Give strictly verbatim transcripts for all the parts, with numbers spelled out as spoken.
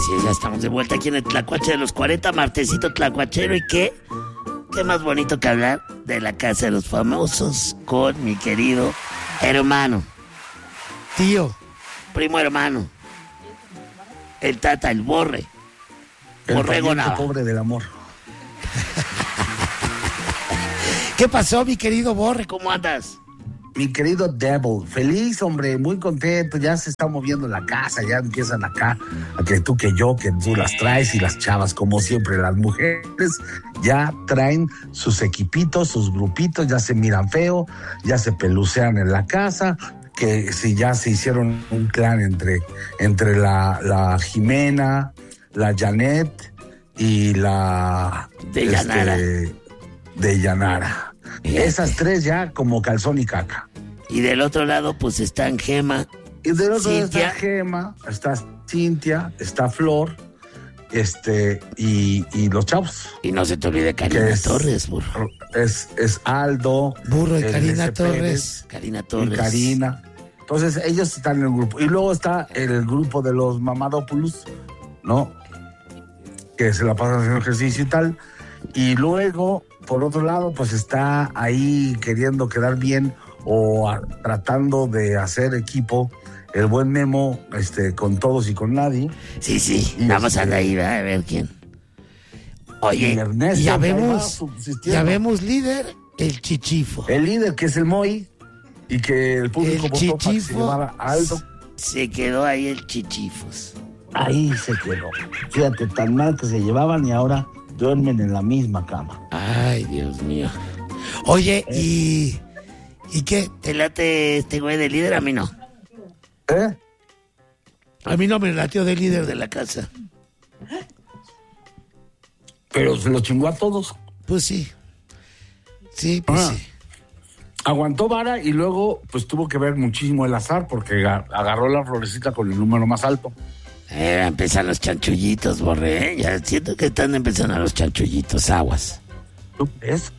Así es, ya estamos de vuelta aquí en el Tlacuache de los cuarenta, martesito tlacuachero. ¿Y qué? Qué más bonito que hablar de la Casa de los Famosos con mi querido hermano, Tío. primo hermano, el Tata, el Borre. El Borrego Nava. pobre del amor. ¿Qué pasó, mi querido Borre? ¿Cómo andas? Mi querido Devil, feliz, hombre, muy contento, ya se está moviendo la casa, ya empiezan acá, a que tú, que yo, que tú las traes, y las chavas, como siempre, las mujeres ya traen sus equipitos, sus grupitos, ya se miran feo, ya se pelucean en la casa, que si ya se hicieron un clan entre, entre la, la Jimena, la Janet y la... De Yanara. Este, de Yanara. Fíjate. Esas tres ya como calzón y caca. Y del otro lado, pues están Gema. Y del otro lado Cintia. está Gema, está Cintia, está Flor, este, y, y los chavos. Y no se te olvide Karina Que es- Torres, burro. Es, es Aldo. Burro y el Karina Ese Torres. Pérez, Karina y Torres. Karina. Entonces ellos están en el grupo. Y luego está el grupo de los Mamadopoulos, ¿no? Que se la pasan haciendo ejercicio y tal. Y luego, por otro lado, pues está ahí queriendo quedar bien o a- tratando de hacer equipo el buen Memo, este, con todos y con nadie. Sí, sí, Y vamos este- a ir ¿verdad? A ver quién. Y Oye, Ernesto, Y ya que ahí va vemos, subsistiendo. ya vemos líder, el Chichifo. El líder, que es el Moy, y que el público El votó para que se Chichifo. llevara a Aldo. se quedó ahí el Chichifos. Ahí se quedó. Fíjate, tan mal que se llevaban y ahora duermen en la misma cama. Ay, Dios mío. Oye, ¿y, ¿y qué? ¿Te late este güey de líder? A mí no. ¿Eh? A mí no me latió de líder De de la... la casa. Pero se lo chingó a todos. Pues sí. Sí, pues Ah. sí. Aguantó vara y luego pues tuvo que ver muchísimo el azar porque ga- agarró la florecita con el número más alto. Eh, empiezan los chanchullitos, Borre. ¿eh? Ya siento que están empezando los chanchullitos, aguas. ¿Tú crees?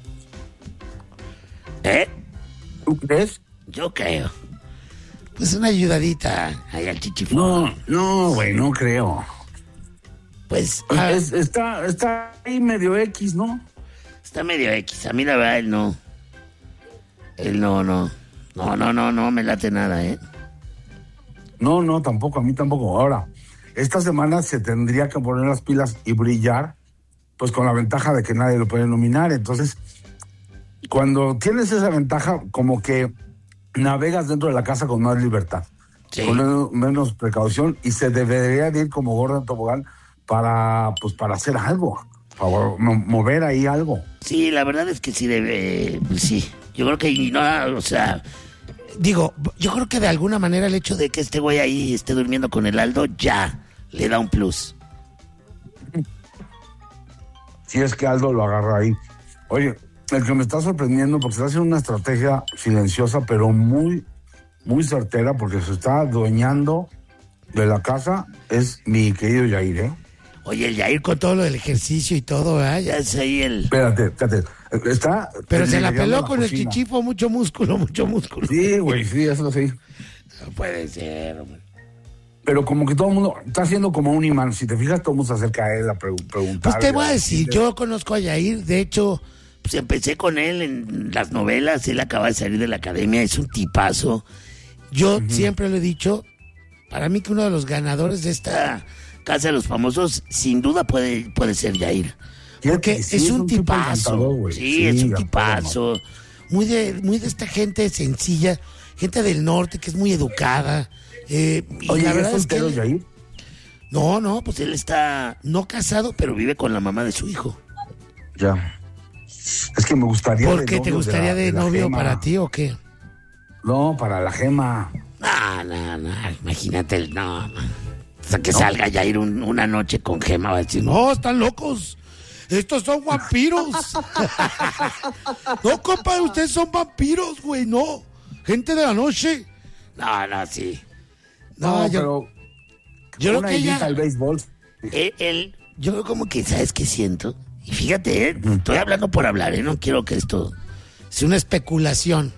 ¿Eh? ¿Tú crees? Yo creo. Pues una ayudadita. Ahí al Chichifo. No, no, güey, no creo. Pues Ah. Es- está, está ahí medio X, ¿no? está medio X. A mí la verdad, él no. Él no, no. No, no, no, no me late nada, ¿eh? No, no, tampoco, a mí tampoco. Ahora, esta semana se tendría que poner las pilas y brillar, pues con la ventaja de que nadie lo puede nominar. Entonces, cuando tienes esa ventaja, como que navegas dentro de la casa con más libertad, Sí. con menos, menos precaución, y se debería de ir como gorda en tobogán para, pues, para hacer algo, para mo- mover ahí algo. Sí, la verdad es que sí debe. Pues sí. Yo creo que no, o sea. Digo, yo creo que de alguna manera el hecho De que este güey ahí esté durmiendo con el Aldo, ya le da un plus. Si es que Aldo lo agarra ahí. Oye, el que me está sorprendiendo, porque está haciendo una estrategia silenciosa, pero muy, muy certera, porque se está adueñando de la casa, es mi querido Yair, ¿eh? Oye, el Yair con todo lo del ejercicio y todo, ¿verdad? ya Ya- es ahí el. Espérate, espérate. Está. Pero se la privilegiando peló con el cocina. Chichifo, mucho músculo, mucho músculo. Sí, güey, sí, eso sí. No puede ser, hombre. Pero como que todo el mundo está haciendo como un imán. Si te fijas, todo el mundo se acerca a él a pre- preguntar. Pues te voy a decir, yo conozco a Yair, de hecho, Pues empecé con él en las novelas, él acaba de salir de la academia, es un tipazo. yo siempre lo he dicho, para mí que uno de los ganadores de esta... Esta Casa de los Famosos, sin duda puede, puede ser Yair. Porque Sí, es un tipo tipazo. encantador, güey. Sí, es un de tipazo. Muy de, muy de esta gente sencilla, gente del norte que es muy educada. eh, y Oye, la ¿es verdad es que... soltero Yair? No, no, pues Pues él está, no casado, pero vive con la mamá de su hijo. Ya. Es que me gustaría. ¿por de qué te novio gustaría la- de la novio Gema. para ti o qué? No, para la Gema. No, no, no, imagínate, el- no, no. O sea, que salga Yair un- una noche con Gema, va a decir, no. No, están locos. Estos son vampiros. No, compadre, ustedes son vampiros, güey, no. Gente de la noche. No, no, sí. No, No, yo, pero. yo creo una que ella... ella... al béisbol. Él, él- yo como que, ¿sabes qué siento? Y fíjate, ¿eh? Estoy hablando por hablar, ¿eh? No quiero que esto... Es una especulación.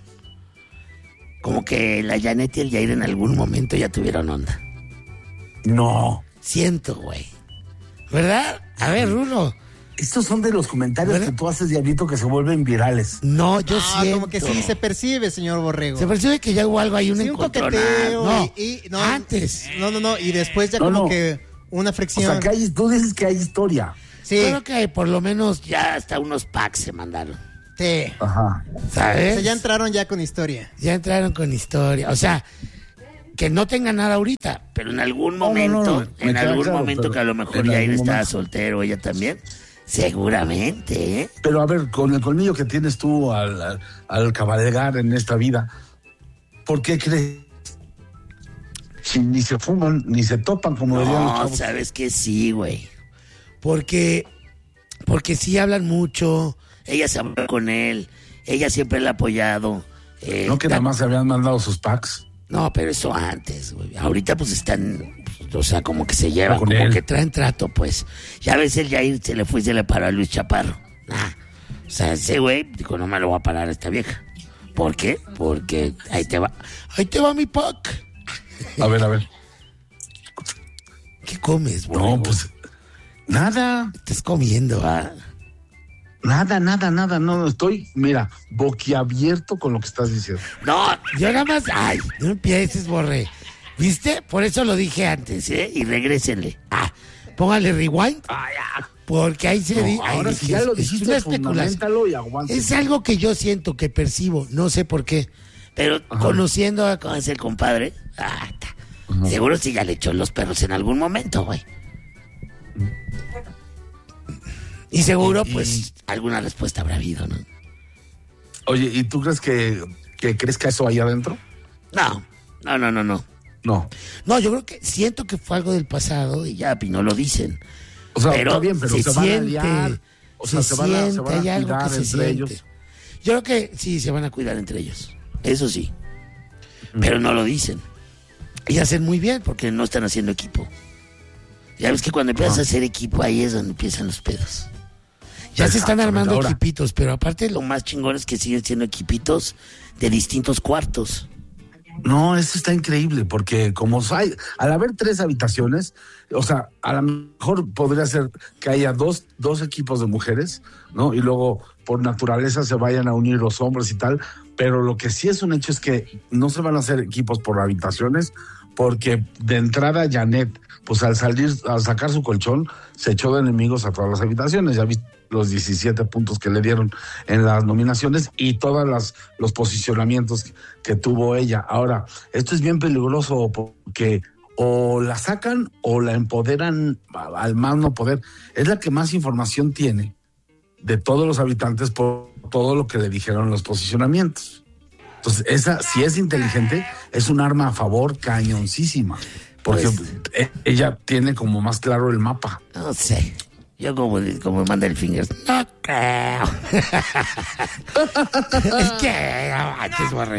Como que la Janet y el Yair en algún momento ya tuvieron onda. No. Siento, güey. ¿Verdad? A ver, Rulo. Estos son de los comentarios ¿verdad? Que tú haces, Diablito, que se vuelven virales. No, yo ah, siento. Como que sí, se percibe, señor Borrego. Se percibe que ya hubo algo ahí, un sí, encontronazo. Un coqueteo. No, y, y, no, antes. No, no, no, y después ya no, como no. que una fricción. O sea, que hay, tú dices que hay historia. Sí. Creo que por lo menos ya hasta unos packs se mandaron. Sí. Ajá. ¿Sabes? O sea, ya entraron ya con historia. Ya entraron con historia. O sea, que no tengan nada ahorita, pero en algún momento, no, no, no. en algún claro, momento que a lo mejor Yair estaba soltero, ella también. Seguramente, ¿eh? Pero a ver, con el colmillo que tienes tú al, al, al cabalgar en esta vida, ¿por qué crees? Si ni se fuman, ni se topan como dirían los No, chavos. sabes que sí, güey. Porque, porque sí hablan mucho. Ella se habló con él, ella siempre le ha apoyado. Eh, ¿No que nada más se habían mandado sus packs? No, pero eso antes, güey. Ahorita pues están, pues, o sea, como que se llevan, Con como él. que traen trato, pues. Ya ves, el Yair se le fue y se le paró a Luis Chaparro. Nah. O sea, ese güey dijo, no me lo voy a parar a esta vieja. ¿Por qué? Porque ahí te va, ahí te va mi pack. A ver, a ver. ¿Qué comes, güey? No, pues, nada. Estás comiendo, ¿ah? Nada, nada, nada, no, estoy, mira, boquiabierto con lo que estás diciendo. No, Yo nada más, ay, no empieces, Borre. ¿Viste? Por eso lo dije antes, ¿eh? y regrésenle. Ah, póngale rewind. Porque ahí se No, di- ahora ahí si dije, ya lo es dijiste, una especulación. fundamentalo y aguante. Es algo que yo siento, que percibo, no sé por qué. Pero Ajá. conociendo a cómo es el compadre, ah, ta, seguro sí ya le echó los perros en algún momento, güey. Y seguro, Y- y- pues, Alguna respuesta habrá habido, ¿no? Oye, ¿y tú crees que, que crezca eso ahí adentro? No, no, no, no, no. No. no, yo creo que siento que fue algo del pasado y Y ya, y no lo dicen. O sea, Pero está bien, pero se, se, van a siente, liar. O sea, se, se van a, se siente, van hay a algo cuidar que se entre siente. ellos. Yo creo que sí, se van a cuidar entre ellos. Eso sí. Pero no lo dicen. Y hacen muy bien, porque Porque no están haciendo equipo. Ya ves que cuando empiezas Ah. a hacer equipo, ahí es donde empiezan los pedos. ya se están Exactamente. armando Ahora, equipitos, pero aparte Lo lo más chingón es que siguen siendo equipitos de distintos cuartos. No, eso está increíble, porque como hay, al haber tres habitaciones, o sea, a lo mejor podría ser que haya dos, dos equipos de mujeres, ¿no? Y luego, por naturaleza, se vayan a unir los hombres y tal, pero lo que sí es un hecho es que no se van a hacer equipos por habitaciones, porque de entrada Janet, pues al salir, al sacar su colchón, se echó de enemigos a todas las habitaciones, ya viste los diecisiete puntos que le dieron en las nominaciones y todos las, los posicionamientos que, que tuvo ella. Ahora, esto es bien peligroso porque o la sacan o la empoderan al más no poder. Es la que más información tiene de todos los habitantes por todo lo que le dijeron los posicionamientos. Entonces, esa, si es inteligente, es un arma a favor cañoncísima, porque Pues, e- ella tiene como más claro el mapa. No sé. Yo como, como manda el finger. No creo. es que no manches, Borre.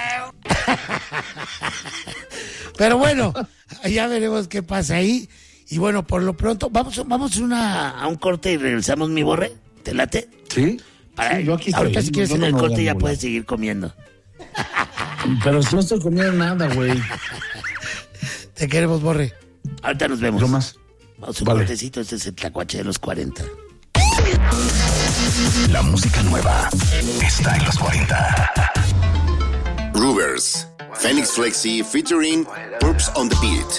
Pero bueno, ya veremos qué pasa ahí. Y bueno, por lo pronto, vamos, vamos a una. A un corte y regresamos, mi Borre. ¿Te late? ¿Sí? Para, Sí, yo aquí ahorita estoy. si quieres Yo en no el me voy a corte ya ningún puedes lado. seguir comiendo. Pero si no estoy comiendo nada, güey. Te queremos, Borre. Ahorita nos vemos. Yo más. Vamos a un Vale. cortecito. Este es el Tlacuache de los cuarenta. La música nueva está en los cuarenta. Groovers, Phoenix Flexi featuring Purps on the Beat.